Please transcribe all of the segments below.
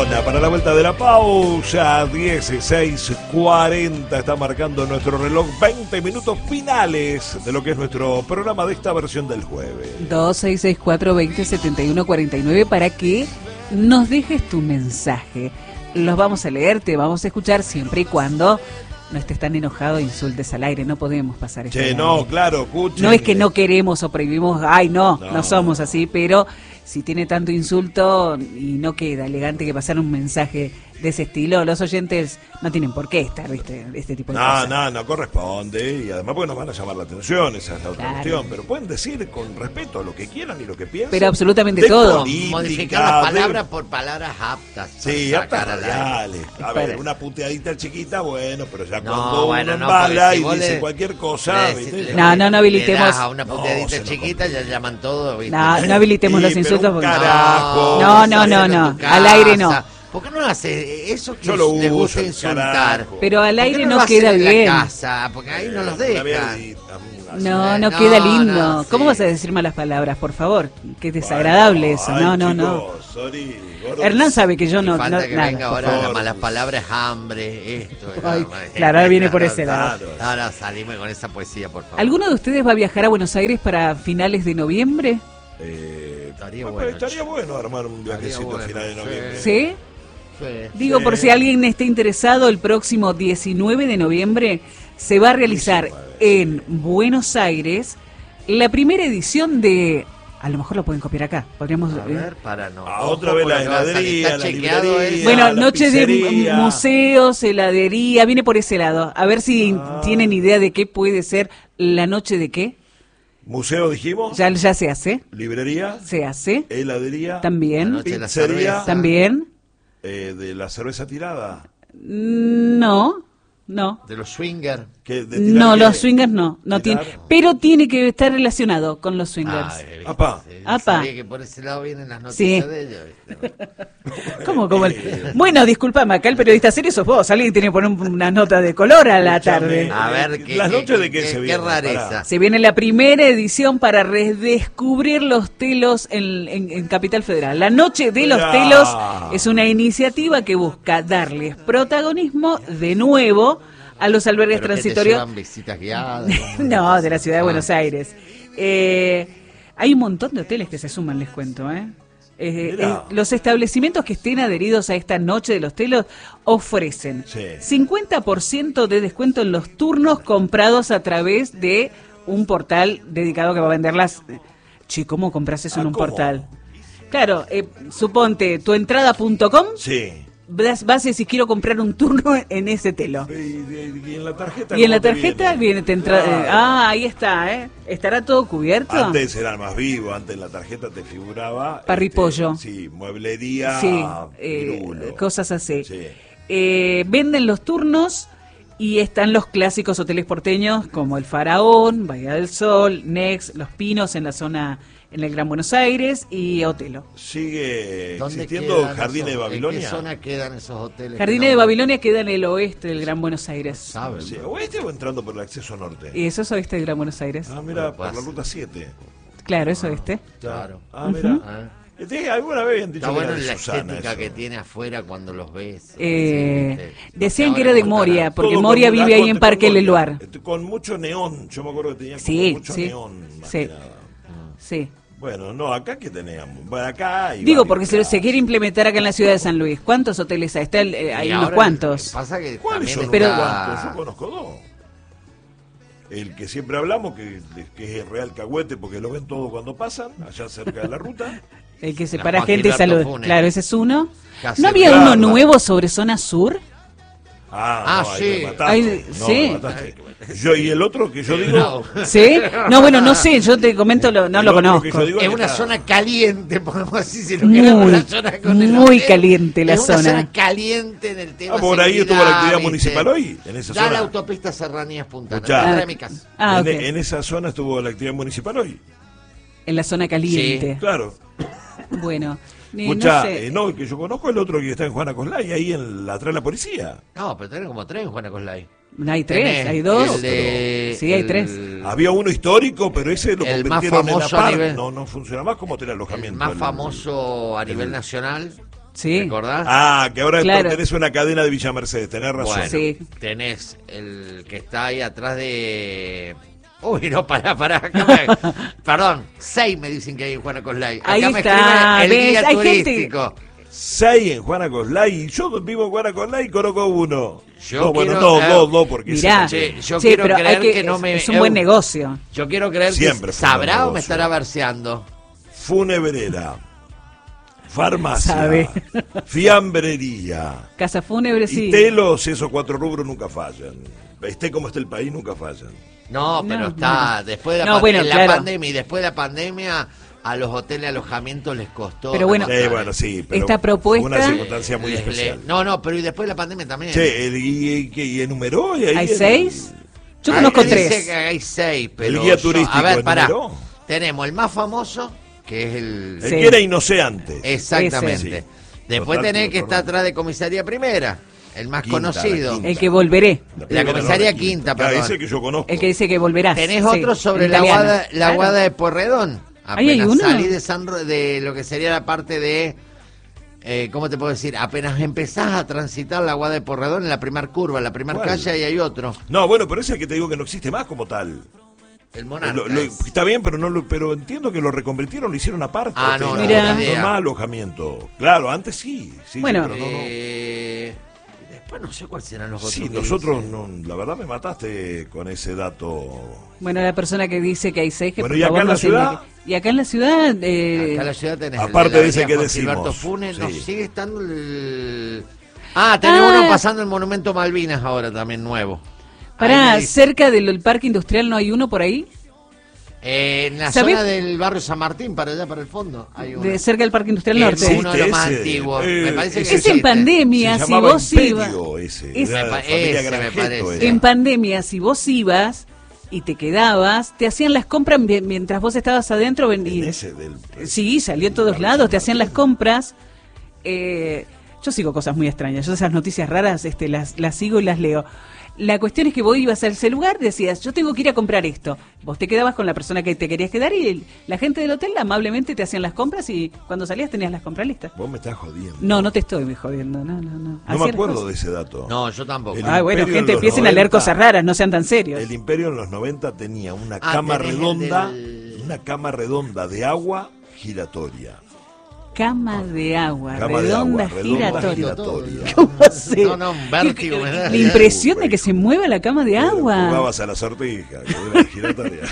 zona para la vuelta de la pausa. 16:40 está marcando nuestro reloj. 20 minutos finales de lo que es nuestro programa de esta versión del jueves. 2664-2071-49 para que nos dejes tu mensaje. Los vamos a leer, te vamos a escuchar siempre y cuando no estés tan enojado e insultes al aire. No podemos pasar esto. Che, no, claro, escuchen. No es que no queremos o prohibimos, no somos así, pero si tiene tanto insulto y no queda elegante que pasar un mensaje de ese estilo, los oyentes no tienen por qué estar, ¿viste? Este tipo de cosas. No corresponde. Y además porque nos van a llamar la atención, esa es la otra Claro. cuestión. Pero pueden decir con respeto lo que quieran y lo que piensen. Pero absolutamente de todo. política, Modificar las palabras por palabras aptas. Sí, para aptas sacar al aire. reales. A ver, Espera. una puteadita chiquita, bueno, pero ya No, cuando bueno, uno no, embala porque si y vos dice le- cualquier cosa, le- ¿viste? le- No, no le habilitemos. das a una No, puteadita se lo chiquita, ya llaman todo, ¿viste? No habilitemos Sí, los pero insultos un porque... carajo. No, no, Hacerlo no, en tu al aire no. casa. ¿Por qué no hace eso que Yo lo les uso, gusta el insultar? carajo. Pero al ¿Por qué aire lo no hacen queda en bien. la casa? Porque ahí no los Una dejan. mierdita, así. No No, queda lindo. no, ¿Cómo sí. vas a decir malas palabras, por favor? Qué desagradable eso. Ay, No, no, chicos, no. sorry, gordo. Hernán sabe que yo Y no, falta que nada. venga por ahora favor. las malas palabras, hambre, esto. Ay, claro, ahora viene por ese lado. Claro. Ahora salime con esa poesía, por favor. ¿Alguno de ustedes va a viajar a Buenos Aires para finales de noviembre? Estaría Bueno, bueno, estaría bueno armar un viajecito bueno, a final de sí. noviembre. ¿Sí? Sí. Digo, por si alguien está interesado, el próximo 19 de noviembre se va a realizar en Buenos Aires la primera edición de... A lo mejor lo pueden copiar acá. Podríamos... A ver, para no. Otra vez la heladería, Está la chequeado librería. eso. Bueno, la noches de pizzería. museos, heladería, viene por ese lado. A ver si tienen idea de qué puede ser la noche de qué. Museo dijimos, Ya se hace, librería, se hace. heladería, La También, noche de la pizzería. cerveza. también. De la cerveza tirada. No. De los swingers. Que de tirar No, qué? los swingers no Tirar. tiene, pero tiene que estar relacionado con los swingers. Apa. Apa. Sabía que por ese lado vienen las noticias Sí. de ellos. ¿viste? ¿Cómo? Bueno, disculpame, acá el periodista serio sos vos. Alguien tiene que poner una nota de color a la tarde. A ver, ¿Las noches de qué se qué vienen? rareza. Pará. Se viene la primera edición para redescubrir los telos en Capital Federal. La Noche de los Mirá. Telos es una iniciativa que busca darles protagonismo de nuevo a los albergues ¿Pero qué te transitorios. llevan visitas guiadas? No, de la ciudad de Ah. Buenos Aires. Hay un montón de hoteles que se suman, les cuento. Mirá. Los establecimientos que estén adheridos a esta Noche de los Telos ofrecen Sí. 50% de descuento en los turnos comprados a través de un portal dedicado que va a venderlas. Che, ¿cómo compras eso en un ¿Cómo? portal? Claro, suponte tuentrada.com, Sí. vas y decís quiero comprar un turno en ese telo. Y en la tarjeta. Y en la ¿cómo te tarjeta viene, Claro. ahí está, ¿Estará todo cubierto? Antes eran más vivos, antes en la tarjeta te figuraba. Parripollo. Sí, mueblería. Sí, Pirulo. cosas así. Sí. Venden los turnos y están los clásicos hoteles porteños como el Faraón, Bahía del Sol, Next, Los Pinos en la zona, en el Gran Buenos Aires y Otelo. ¿Sigue ¿Dónde existiendo quedan Jardines de esos- Babilonia? ¿En qué zona quedan esos hoteles? Jardines de Babilonia queda en el oeste del Gran Buenos Aires. ¿Saben? Sí, ¿oeste o entrando por el acceso norte? Y eso es oeste del Gran Buenos Aires. Ah, mira, por Pues. la ruta 7. Claro, es oeste. Claro. Ah, mira. Ah. Alguna vez habían dicho Está que era bueno de la Susana estética eso. que tiene afuera cuando los ves. Decían que era de Moria, porque Todo Moria con- vive ahí en con- Parque con- Leluar. Con mucho neón. Yo me acuerdo que tenía como Sí, mucho sí, neón. más sí. que nada. Sí. Bueno, no, acá que teníamos. Bueno, acá hay Digo, varios, porque claro. se quiere implementar acá en la ciudad de San Luis. ¿Cuántos hoteles hay? Hay unos cuantos. Pasa que ¿Cuáles también son Pero- unos cuantos? Yo conozco dos. El que siempre hablamos, que es el Real Cagüete, porque lo ven todo cuando pasan, allá cerca de la ruta. El que La separa Juan gente y Gilberto salud. Funes. Claro, ese es uno. Casi ¿No había claro. uno nuevo sobre zona sur? Ah, no, ahí sí. me mataste. Ay, No, sí. me mataste. Yo, y el otro que yo digo... ¿Sí? No, bueno, no sé, yo te comento, no el lo otro conozco. que yo digo Es que una está- zona caliente, podemos decir, si lo queremos, Muy, la zona con el muy hotel. caliente la Es una zona. zona caliente en el tema. por ahí estuvo la seguridad, actividad ¿viste? municipal hoy, en esa Da zona. la autopista Serranías Punta Escuchá. Atrás de mi casa. Ah, ok. En esa zona estuvo la actividad municipal hoy. En la zona caliente. Claro. Bueno, Escuchá, no sé. no, el que yo conozco el otro que está en Juana Coslay, ahí atrás de la policía. No, pero tenés como tres en Juana Coslay. Hay tres, Tenés hay dos. el de- Sí, hay el- tres. Había uno histórico, pero ese lo El más convirtieron en famoso a aparte. nivel- No funciona más como hotel El alojamiento. más famoso a nivel el- nacional. Sí. ¿Recordás? Ah, que ahora Claro. pertenece a una cadena de Villa Mercedes, tenés razón. Bueno, Sí. tenés el que está ahí atrás de... Uy, no, pará. Perdón, 6 me dicen que hay en Juana Coslay. Acá Ahí me está, escribe el ¿ves? guía Hay gente- turístico. 6 en Juana Coslay, yo vivo en Juana Coslay y conozco uno. Yo No, bueno, quiero- dos, porque Mirá, Che, yo sí, quiero pero hay creer que no me... es un buen negocio. Yo quiero creer Siempre que fue un sabrá o negocio. me estará verseando. Funebrera, farmacia, Sabe. fiambrería Casa fúnebre, sí. y telos, esos 4 rubros nunca fallan. Esté como esté el país, nunca fallan. No, pero No, está, no. después de No, bueno, en la claro. pandemia y después de la pandemia a los hoteles alojamientos les costó. Pero bueno, Sí, bueno, sí, pero esta propuesta- fue una circunstancia muy especial. No, pero y después de la pandemia también. Che, y enumeró y ahí ¿Hay el- 6? Yo Ahí conozco dice 3. que hay 6, pero El guía turístico a ver, pará. enumeró. Tenemos el más famoso, que es el... El Sí. que era inoceante. Exactamente. Ese. Después Total, tenés que total. está atrás de Comisaría Primera, el más Quinta, conocido. la quinta. El que volveré. La comisaría quinta, Claro, perdón. ese que yo conozco. El que dice que volverás. Tenés Sí, otro sobre el la italiano. guada, Claro. de Porredón. Ahí hay Apenas uno. salí de lo que sería la parte de... ¿cómo te puedo decir? Apenas empezás a transitar la guada de Porredón en la primera curva, en la primera ¿Cuál? calle, y hay otro. No, bueno, pero ese es el que te digo que no existe más como tal. El Monarca. Está bien, pero pero entiendo que lo reconvirtieron, lo hicieron aparte. Ah, no, no, Mirá. ni idea. más alojamiento. Claro, antes sí. Bueno. pero no, no. Después no sé cuáles serán los otros. Sí, que nosotros, dicen. no, la verdad me mataste con ese dato. Bueno, la persona que dice que hay 6, que Bueno, por ¿y acá favor en la no se ciudad? niegue. Y acá en la ciudad... Acá en la ciudad tenés Aparte el de la de ese avenida que Juan decimos, Gilberto Funes, no, sí. sigue estando el... Ah, tenés uno pasando el Monumento Malvinas ahora también, nuevo. Ahí Pará, me dice. cerca del parque industrial no hay uno por ahí. En la ¿Sabés? zona del barrio San Martín, para allá, para el fondo, hay uno. Cerca del parque industrial Que norte. es uno de los más ese, antiguos. Me parece que ese Es en existe. pandemia, Se si llamaba vos ibas... Imperio ese. Es- Era de la Ese familia me Granjeto, parece. era. En pandemia, si vos ibas y te quedabas, te hacían las compras mientras vos estabas adentro. En ese del... Sí, salió en todos lados, te hacían las compras. Yo sigo cosas muy extrañas, yo esas noticias raras las sigo y las leo. La cuestión es que vos ibas a ese lugar, decías, yo tengo que ir a comprar esto. Vos te quedabas con la persona que te querías quedar y la gente del hotel amablemente te hacían las compras y cuando salías tenías las compras listas. Vos me estás jodiendo. No, no te estoy jodiendo, no. No Así me eran acuerdo cosas. de ese dato. No, yo tampoco. El Ay, bueno, Imperio en gente, los empiecen a leer 90, cosas raras, no sean tan serios. El Imperio en los 90 tenía una Ah, cama tenés el redonda, del- una cama redonda de agua giratoria. Cama de agua, Cama de redonda, agua, redonda, giratoria. giratoria. ¿Cómo se? No, un vértigo me da. La impresión de que se mueva la cama de agua. Jugabas a la sortija, que era giratoria.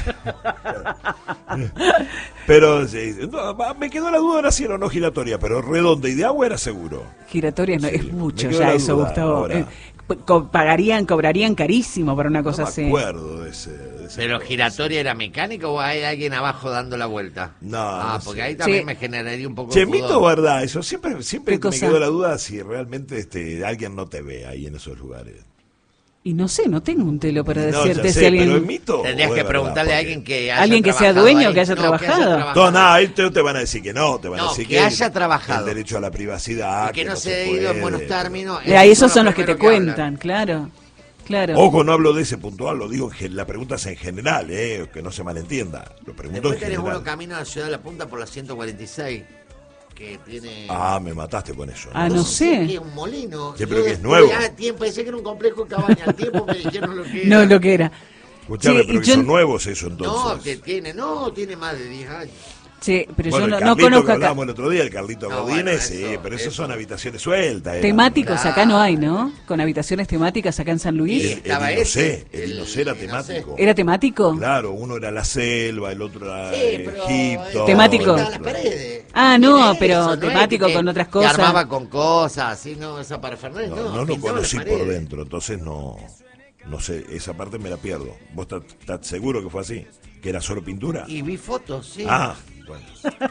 Pero sí, no, me quedó la duda ahora si era o no giratoria, pero redonda y de agua era seguro. Giratoria no, Sí, es me mucho quedó ya la eso, duda Gustavo. ahora. Cobrarían carísimo para una cosa No así. me acuerdo de ese. ¿Pero giratoria era mecánica o hay alguien abajo dando la vuelta? No, Ah, no porque sé. ahí también Sí. me generaría un poco Che, de mito o pudor. verdad, eso siempre ¿Qué me cosa? quedó la duda si realmente alguien no te ve ahí en esos lugares. Y no sé, no tengo un telo para No, decirte ya si sé, alguien... pero es mito. Tendrías o que es verdad, preguntarle a porque- alguien que haya Alguien que sea trabajado dueño, ahí. que haya No, trabajado. No, nada, ellos te van a decir que no, te van a No, decir que haya trabajado. el derecho a la privacidad. Y que no se se haya ido en puede. buenos términos. Esos son los que te cuentan, claro. Claro. Ojo, no hablo de ese puntual, lo digo, la pregunta es en general, que no se malentienda. Lo pregunto Después en tenés general. uno camino a la ciudad de la punta por la 146, que tiene... Ah, me mataste con eso. Ah, no sé. Que es un molino. Sí, pero Yo que es después, nuevo. Tiempo, pensé que era un complejo de cabaña. Al tiempo me dijeron lo que era. No, lo que era. Escuchame, Sí, pero y que yo- son nuevos eso No, entonces. que tiene más de 10 años. Sí, pero Bueno, yo el no Carlito conozco que acá. hablábamos el otro día, el Carlito No, Godínez, bueno, sí, eso, pero esos eso. son habitaciones sueltas. Temáticos Claro. acá no hay, ¿no? Con habitaciones temáticas acá en San Luis. Sí. Estaba ese, El Inocé era el temático. ¿Era temático? Claro, uno era la selva, el otro era Sí, pero Egipto. Temático. el Estaban las otro- paredes. Ah, no, Tiene pero eso, no es temático que con otras te cosas. armaba con cosas, así, no, esa parafernalia, No, no. no lo pintaba las conocí por paredes. dentro, entonces no sé, esa parte me la pierdo. ¿Vos estás seguro que fue así? ¿Que era solo pintura? Y vi fotos, sí. Ah, bueno.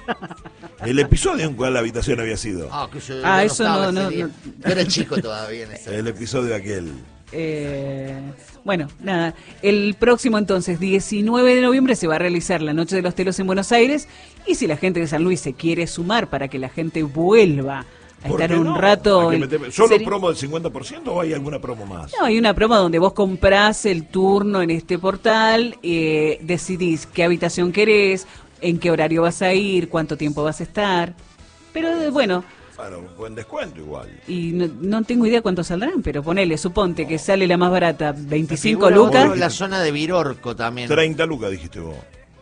El episodio en cuál habitación había sido. Que yo Ah, no eso estaba no, ese día. no. Yo era chico todavía en ese. El episodio aquel. Bueno, nada, el próximo entonces, 19 de noviembre, se va a realizar la Noche de los Telos en Buenos Aires, y si la gente de San Luis se quiere sumar para que la gente vuelva a ¿Por estar qué un no? rato... Hay que meterme- ¿Solo sería- promo del 50% o hay alguna promo más? No, hay una promo donde vos comprás el turno en este portal, decidís qué habitación querés, en qué horario vas a ir, cuánto tiempo vas a estar. Pero bueno, Bueno, buen descuento igual. Y no tengo idea cuánto saldrán, pero ponele, suponte que sale la más barata, 25 Figura lucas. uno en la zona de Virorco también. 30 lucas dijiste vos.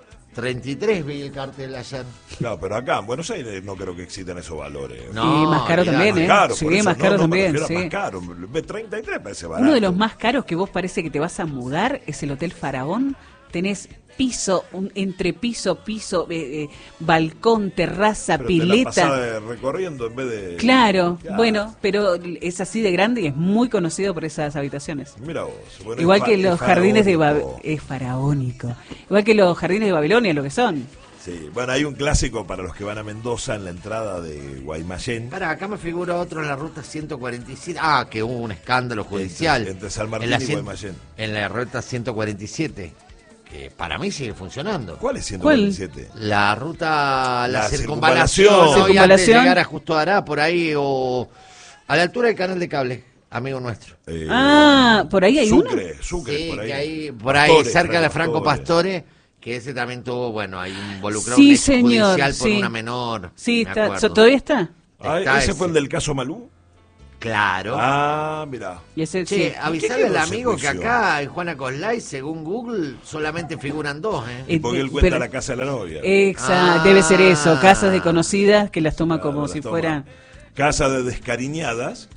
33 vi el cartel ayer. Claro, pero acá en Buenos Aires no creo que existan esos valores. No, Y más caro mirá, también, ¿eh? Más caro, Sí, por eso, más caro me también, refiero a sí. más caro. 33 parece barato. Uno de los más caros que vos parece que te vas a mudar es el Hotel Faraón. Tenés piso, entrepiso, piso, balcón, terraza, Pero te la pasás pileta. recorriendo en vez de... Claro, bueno, pero es así de grande y es muy conocido por esas habitaciones. Mira vos. Bueno, Igual que es los jardines de faraónico. es faraónico. Igual que los jardines de Babilonia, lo que son. Sí, bueno, hay un clásico para los que van a Mendoza en la entrada de Guaymallén. Para, acá me figura otro en la ruta 147. Ah, que hubo un escándalo judicial. Entre San Martín en la y cien- Guaymallén. En la ruta 147. Que para mí sigue funcionando. ¿Cuál es 147? La ruta, la La circunvalación. circunvalación. Hoy antes de Circunvalación. llegar a Justo Ará, por ahí, o a la altura del canal de cable, amigo nuestro. Por ahí hay uno. Sucre, Sí, por ahí. que ahí, por ahí, Pastore, cerca de la Franco Franco Pastore, que ese también tuvo, bueno, hay involucrado Sí, un hecho señor, judicial por sí. una menor. Sí, me está, acuerdo. ¿todavía está? Ah, Está ¿ese ese. fue el del caso Malú? Claro. Ah, mira. Y ese, Che, sí. avisale quedó al ese amigo que juicio? acá en Juana Coslay, según Google, solamente figuran dos, ¿eh? Y porque él cuenta pero- la casa de la novia. Exacto, Ah. debe ser eso. Casas de conocidas que las toma Claro, como las si toma. fueran. Casa de descariñadas.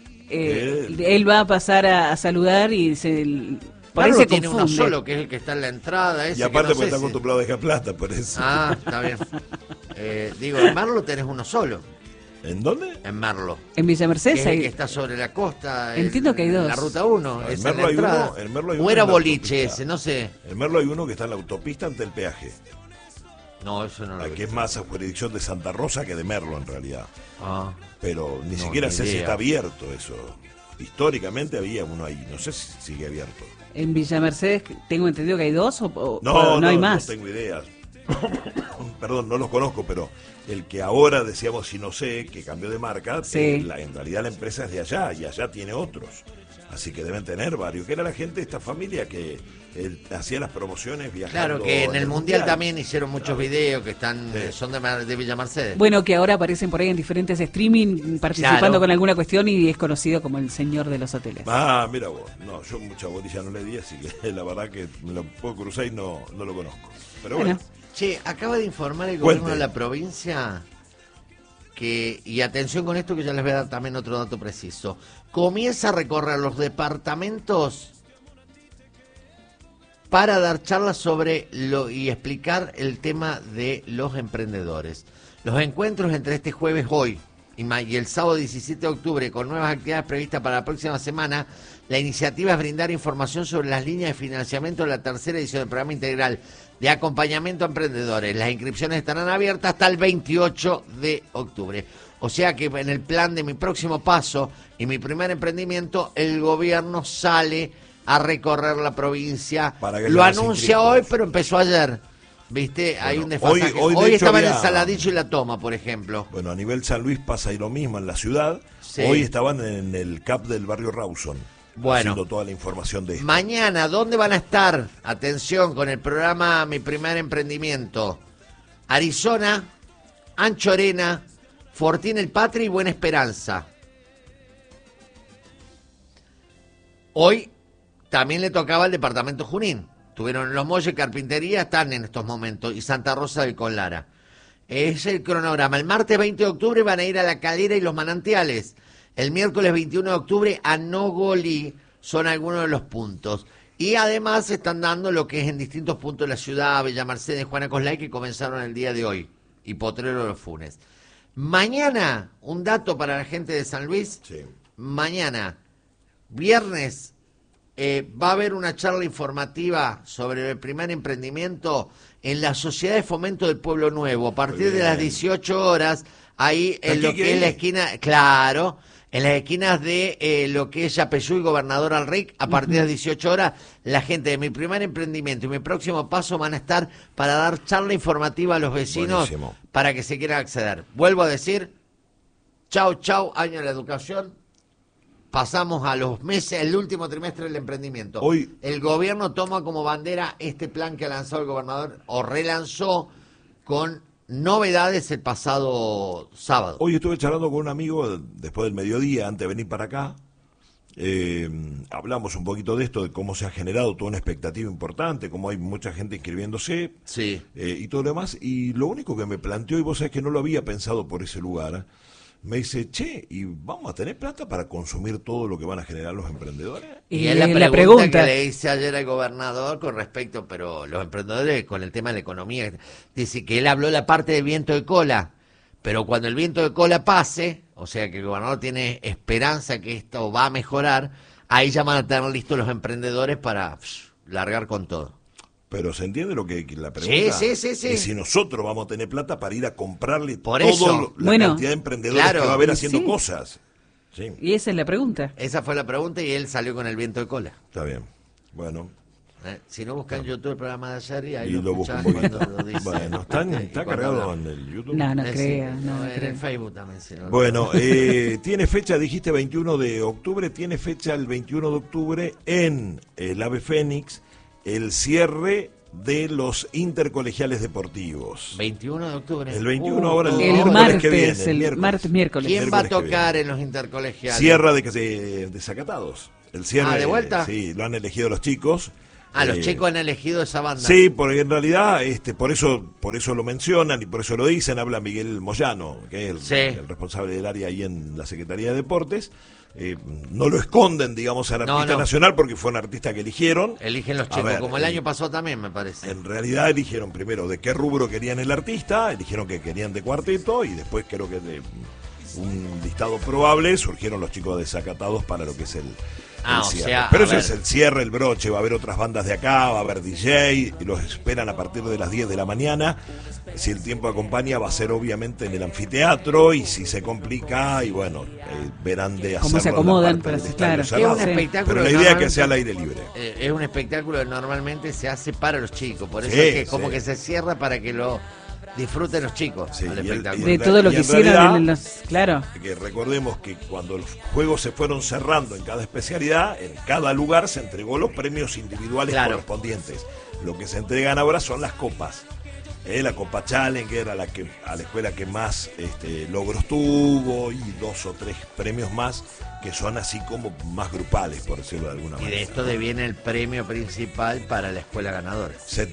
Él va a pasar a saludar y por ahí Marlo se tiene uno confunde. solo, que es el que está en la entrada. Ese Y aparte que no porque sé está si- acostumbrado a dejar plata, por eso. Ah, está bien. Digo, en Marlo tenés uno solo. ¿En dónde? En Merlo. En Villa Que Mercedes es el hay- que está sobre la costa. Entiendo que hay dos. La ruta 1. En Esa es Merlo la hay entrada. uno, en Merlo hay O uno era en la boliche autopista. ese, no sé. En Merlo hay uno que está en la autopista ante el peaje. No, eso no lo Que es más a jurisdicción de Santa Rosa que de Merlo en realidad. Ah. Pero ni No, siquiera ni sé si idea. está abierto eso. Históricamente había uno ahí, no sé si sigue abierto. en Villa Mercedes tengo entendido que hay dos o No, no hay más. No tengo idea. Perdón, no los conozco, pero el que ahora decíamos si no sé, que cambió de marca, Sí. en realidad la empresa es de allá y allá tiene otros. Así que deben tener varios. Que era la gente de esta familia que hacía las promociones viajando. Claro, que en el Mundial también hicieron muchos videos que están Sí. son de Villa Mercedes. Bueno, que ahora aparecen por ahí en diferentes streaming participando Claro. con alguna cuestión y es conocido como el señor de los hoteles. Ah, mira vos. No, yo mucha bolilla no le di, así que la verdad que me lo puedo cruzar y no lo conozco. Pero bueno. Che, acaba de informar el gobierno Cuente. de la provincia que, y atención con esto que ya les voy a dar también otro dato preciso, comienza a recorrer los departamentos para dar charlas sobre y explicar el tema de los emprendedores. Los encuentros entre este jueves hoy y el sábado 17 de octubre con nuevas actividades previstas para la próxima semana. La iniciativa es brindar información sobre las líneas de financiamiento de la tercera edición del programa integral de acompañamiento a emprendedores. Las inscripciones estarán abiertas hasta el 28 de octubre. O sea que en el plan de mi próximo paso y mi primer emprendimiento, el gobierno sale a recorrer la provincia. Para que Lo haya más anuncia inscritos. hoy, pero empezó ayer. ¿Viste? Hay un desfasaje. hoy de Hoy hecho estaba en el había- Saladillo y la Toma, por ejemplo. Bueno, a nivel San Luis pasa ahí lo mismo en la ciudad. Sí. Hoy estaban en el CAP del barrio Rawson. Bueno. Haciendo toda la información de esto. Mañana, ¿dónde van a estar? Atención, con el programa Mi Primer Emprendimiento. Arizona, Anchorena, Fortín el Patria y Buena Esperanza. Hoy también le tocaba al departamento Junín. Tuvieron Los Molles, Carpintería, están en estos momentos, y Santa Rosa del Colara. Es el cronograma. El martes 20 de octubre van a ir a La Calera y Los Manantiales. El miércoles 21 de octubre a Nogolí son algunos de los puntos. Y además se están dando lo que es en distintos puntos de la ciudad, Villa Mercedes, Juana Coslay, que comenzaron el día de hoy. Y Potrero de los Funes. Mañana, un dato para la gente de San Luis. Sí. Mañana, viernes, va a haber una charla informativa sobre el primer emprendimiento en la Sociedad de Fomento del Pueblo Nuevo, a partir de las 18 horas, ahí en ¿Aquí lo que qué? es la esquina, claro, en las esquinas de lo que es Yapeyú y Gobernador Alric, a partir de las 18 horas, la gente de mi primer emprendimiento y mi próximo paso van a estar para dar charla informativa a los vecinos Buenísimo. para que se quieran acceder. Vuelvo a decir, chau, año de la educación. Pasamos a los meses, el último trimestre del emprendimiento. Hoy- El gobierno toma como bandera este plan que ha lanzado el gobernador, o relanzó, con novedades el pasado sábado. Hoy estuve charlando con un amigo después del mediodía, antes de venir para acá. Hablamos un poquito de esto, de cómo se ha generado toda una expectativa importante, cómo hay mucha gente inscribiéndose, Sí. y todo lo demás. Y lo único que me planteó, y vos sabés que no lo había pensado por ese lugar, me dice, che, ¿y vamos a tener plata para consumir todo lo que van a generar los emprendedores? Y es la pregunta que le hice ayer al gobernador con respecto, pero los emprendedores con el tema de la economía, dice que él habló la parte del viento de cola, pero cuando el viento de cola pase, o sea que el gobernador tiene esperanza que esto va a mejorar, ahí ya van a tener listos los emprendedores para largar con todo. Pero ¿se entiende lo que la pregunta? Sí. Es si nosotros vamos a tener plata para ir a comprarle Por todo eso. la cantidad de emprendedores Claro. que va a haber Y haciendo sí. cosas. Sí, Y esa es la pregunta. Esa fue la pregunta y él salió con el viento de cola. está bien. Bueno, Si no buscan en YouTube el programa de ayer y ahí y lo lo busco escuchás un poquito. cuando lo dice. Bueno, Y está cuando cargado habla. en el YouTube. No, no Sí, crea, no en crea. el Facebook también. Si no, Bueno, tiene fecha, dijiste 21 de octubre, tiene fecha el 21 de octubre en el Ave Fénix, el cierre de los intercolegiales deportivos. 21 de octubre. El 21 ahora, el El miércoles que viene, martes, el el miércoles. miércoles. ¿Quién va a miércoles que tocar en los intercolegiales? Cierre de Desacatados. El cierre, ¿de vuelta? Sí, lo han elegido los chicos. Los chicos han elegido esa banda. Sí, porque en realidad por eso lo mencionan y por eso lo dicen. Habla Miguel Moyano, que es el responsable del área ahí en la Secretaría de Deportes. No lo esconden, digamos, al artista nacional porque fue un artista que eligieron. Eligen los A chicos, ver, como el año pasado también, me parece. En realidad eligieron primero de qué rubro querían el artista, eligieron que querían de cuarteto y después creo que de un listado probable surgieron los chicos Desacatados para lo que es el cierre. Pero ese es el cierre, el broche. Va a haber otras bandas de acá, va a haber DJ y los esperan a partir de las 10 de la mañana. Si el tiempo acompaña va a ser obviamente en el anfiteatro y si se complica y bueno, verán de hacerlo. Cómo se acomodan, para claro. Es un espectáculo. Pero la idea es que sea al aire libre. Es un espectáculo que normalmente se hace para los chicos, por eso Sí, es que como sí. que se cierra para que lo disfruten los chicos Sí, al y el- espectáculo. De todo lo y que en hicieron realidad- en los... Claro. Que recordemos que cuando los juegos se fueron cerrando en cada especialidad, en cada lugar se entregó los premios individuales correspondientes. Lo que se entregan ahora son las copas. La Copa Challenge, que era a la escuela que más logros tuvo, y 2 o 3 premios más que son así como más grupales, por decirlo de alguna Y manera. de esto deviene el premio principal para la escuela ganadora.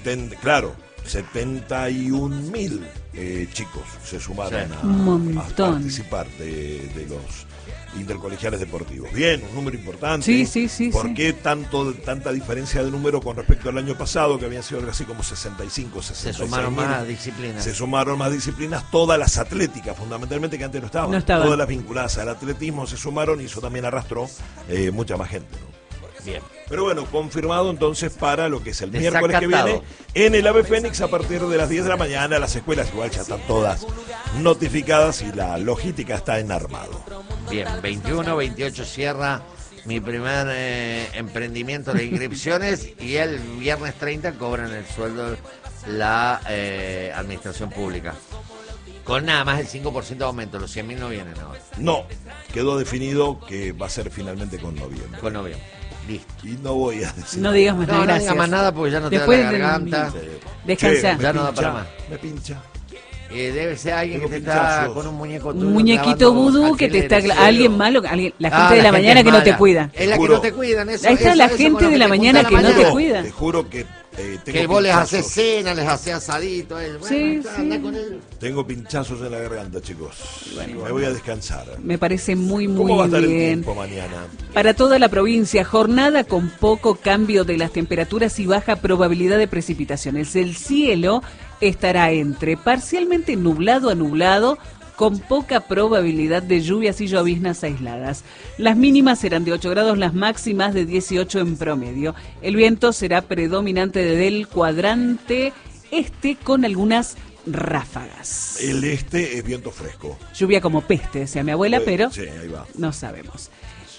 71.000 chicos se sumaron Sí. Un a montón. participar de los intercolegiales deportivos. Bien, un número importante. Sí. ¿Por qué tanta diferencia de número con respecto al año pasado, que habían sido algo así como 65, 66? Se sumaron más disciplinas. Se sumaron más disciplinas, todas las atléticas, fundamentalmente, que antes no estaban. No estaban. Todas las vinculadas al atletismo se sumaron y eso también arrastró mucha más gente, ¿no? Bien. Pero bueno, confirmado entonces para lo que es el Desacatado. miércoles que viene en el Ave Fénix a partir de las 10 de la mañana. Las escuelas igual ya están todas notificadas y la logística está en armado. Bien, 21, 28 cierra mi primer emprendimiento de inscripciones y el viernes 30 cobran el sueldo la administración pública. Con nada más el 5% de aumento, los 100.000 no vienen ahora. No, quedó definido que va a ser finalmente con noviembre. Con noviembre. Listo. Y no voy a decir. No digas más No, nada, no gracias. diga más nada porque ya no te da Después la del- garganta. Descansa. Ya no da para más. Me pincha. Debe ser alguien que Tengo te está pinchazos. con un muñeco tuyo Un muñequito clavando vudú que te está... alfileres. Alguien malo, la Ah, gente de la mañana gente que no te mala. cuida. Es la que Juro. no te cuidan. Eso, Ahí está eso- la eso gente con lo de la te mañana junta que no te mañana. cuida. Te juro que tengo Que vos les haces pinchazos. cena, les haces asadito. Bueno, Sí, anda sí. con él. Tengo pinchazos en la garganta, chicos. Me voy a descansar. Me parece muy, ¿Cómo va a muy estar el bien. tiempo mañana? Para toda la provincia, jornada con poco cambio de las temperaturas y baja probabilidad de precipitaciones. El cielo estará entre parcialmente nublado a nublado, con poca probabilidad de lluvias y lloviznas aisladas. Las mínimas serán de 8 grados, las máximas de 18 en promedio. El viento será predominante del cuadrante este con algunas ráfagas. El este es viento fresco. Lluvia como peste, decía mi abuela, pero Sí, ahí va. no sabemos.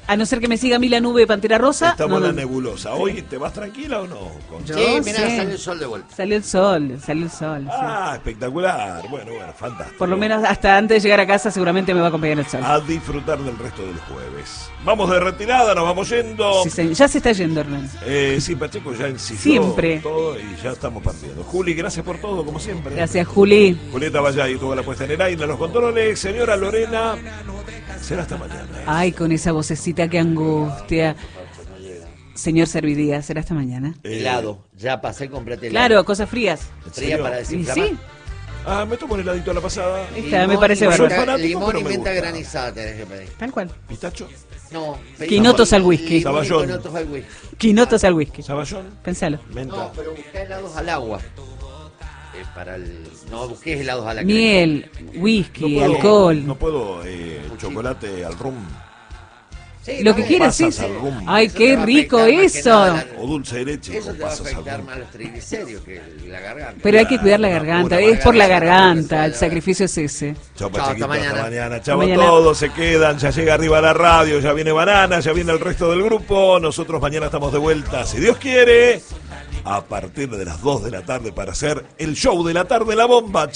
A no ser que me siga a mí la nube de Pantera Rosa. Estamos en la nebulosa. ¿Hoy te vas tranquila o no? Sí, mirá, salió el sol de vuelta. Salió el sol. Ah, espectacular. Bueno, fantástico. Por lo menos hasta antes de llegar a casa seguramente me va a acompañar el sol. A disfrutar del resto del jueves. Vamos de retirada, nos vamos yendo. Sí, ya se está yendo, Hernán. Sí, Pacheco ya insistió siempre. Todo y ya estamos partiendo. Juli, gracias por todo, como siempre. Gracias, Juli. Julieta Vallá y toda la puesta en el aire, los controles. Señora Lorena, será hasta mañana. Ay, con esa vocecita que angustia. Señor Servidía, será hasta mañana. Helado, ya pasé, comprate helado. Claro, cosas frías. Fría para desinflamar. Sí. Ah, me tomo un heladito a la pasada. Esta me parece bárbaro. Limón y menta granizada tenés que pedir. Tal cual. ¿Pistacho? No. Quinotos al whisky. Saballón. Quinotos al whisky. Quinotos al whisky. ¿Saballón? Pensalo. Menta. No, pero buscá helados al agua. No busques helados a la Miel, whisky, no puedo, alcohol. No puedo chocolate al rum. Sí, lo que quieras, sí. Pasas al rum. Ay, Eso qué te va a rico afectar más que eso. nada O dulce de leche. Eso o te va a pasas al afectar rum. más los triglicéridos que la garganta. Pero hay que cuidar la garganta, Una es por la garganta, garganta, el sacrificio es ese. Chao, Chao, Pachequito, hasta mañana. hasta mañana. Chao a Mañana. todos, se quedan, ya llega arriba la radio, ya viene Banana, ya viene el resto del grupo. Nosotros mañana estamos de vuelta, si Dios quiere, a partir de las 2 de la tarde para hacer el show de la tarde, La Bomba.